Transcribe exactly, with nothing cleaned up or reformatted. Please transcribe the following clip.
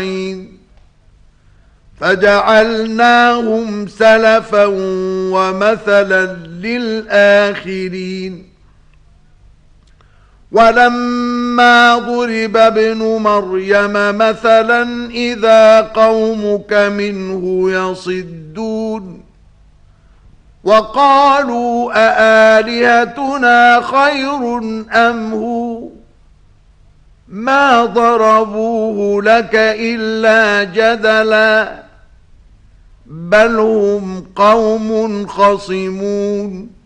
فجعلناهم سلفا ومثلا للآخرين ولما ضرب ابن مريم مثلا إذا قومك منه يصدون وقالوا أآلهتنا خير أم هو ما ضربوه لك إلا جدلا بل هم قوم خصمون